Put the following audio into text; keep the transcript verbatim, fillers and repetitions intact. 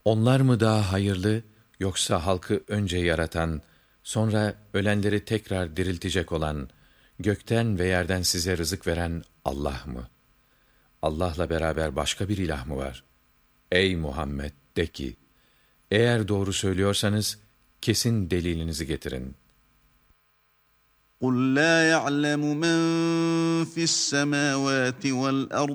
Onlar mı daha hayırlı, yoksa halkı önce yaratan, sonra ölenleri tekrar diriltecek olan, gökten ve yerden size rızık veren Allah mı? Allah'la beraber başka bir ilah mı var? Ey Muhammed, de ki, eğer doğru söylüyorsanız, kesin delilinizi getirin. قُلْ لَا يَعْلَمُ مَنْ فِي السَّمَاوَاتِ وَالْأَرْضِ